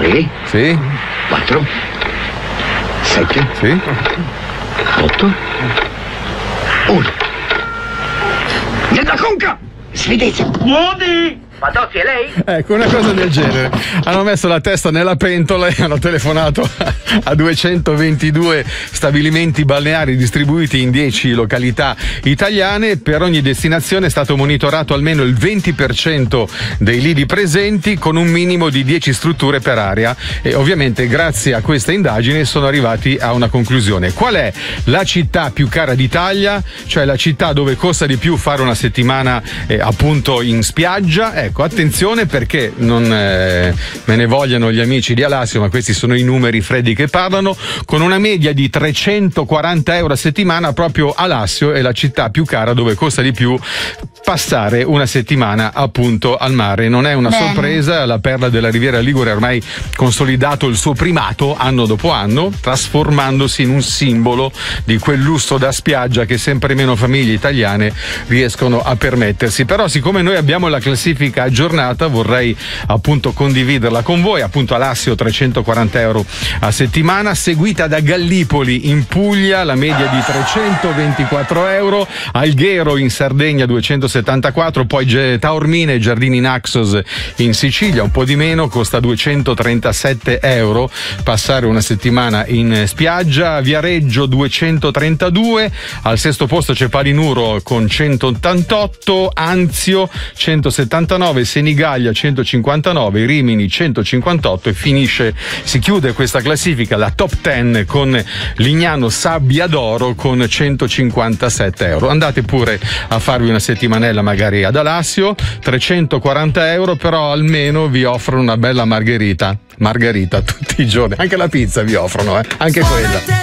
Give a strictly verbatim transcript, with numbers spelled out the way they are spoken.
tre, sì, quattro, sette, sì, otto, uno. Nella conca! Svedese! Muovi! Fantozzi, è lei? Ecco, una cosa del genere. Hanno messo la testa nella pentola e hanno telefonato a duecentoventidue stabilimenti balneari distribuiti in dieci località italiane. Per ogni destinazione è stato monitorato almeno il venti per cento dei lidi presenti, con un minimo di dieci strutture per area, e ovviamente grazie a questa indagine sono arrivati a una conclusione. Qual è la città più cara d'Italia? Cioè la città dove costa di più fare una settimana eh, appunto in spiaggia? Ecco, attenzione, perché non eh, me ne vogliano gli amici di Alassio, ma questi sono i numeri freddi che parlano. Con una media di trecentoquaranta euro a settimana, proprio Alassio è la città più cara dove costa di più passare una settimana appunto al mare. Non è una Bene. sorpresa, la perla della Riviera Ligure ha ormai consolidato il suo primato anno dopo anno, trasformandosi in un simbolo di quel lusso da spiaggia che sempre meno famiglie italiane riescono a permettersi. Però siccome noi abbiamo la classifica aggiornata, vorrei appunto condividerla con voi. Appunto Alassio trecentoquaranta euro a settimana, seguita da Gallipoli in Puglia, la media di trecentoventiquattro euro, Alghero in Sardegna duecentosettantaquattro, poi Ge- Taormina e Giardini Naxos in Sicilia, un po' di meno, costa duecentotrentasette euro passare una settimana in spiaggia. Viareggio duecentotrentadue, al sesto posto c'è Palinuro con centottantotto, Anzio centosettantanove, Senigallia centocinquantanove, Rimini centocinquantotto, e finisce, si chiude questa classifica, la top dieci, con Lignano Sabbia d'Oro con centocinquantasette euro. Andate pure a farvi una settimanella magari ad Alassio, trecentoquaranta euro, però almeno vi offrono una bella margherita margherita tutti i giorni, anche la pizza vi offrono, eh? Anche quella.